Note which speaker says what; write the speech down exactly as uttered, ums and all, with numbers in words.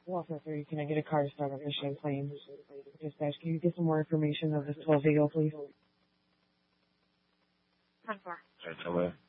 Speaker 1: Welfare three, can I get a car to start up in Champlain? Dispatch, can you get some more information of this twelve Vigo, please?
Speaker 2: ten four.
Speaker 3: Sorry, tell me.